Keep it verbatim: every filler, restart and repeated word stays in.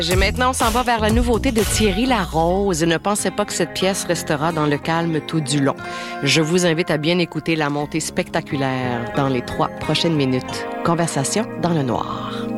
J'ai maintenant, on s'en va vers la nouveauté de Thierry Larose. Ne pensez pas que cette pièce restera dans le calme tout du long. Je vous invite à bien écouter la montée spectaculaire dans les trois prochaines minutes. Conversation dans le noir.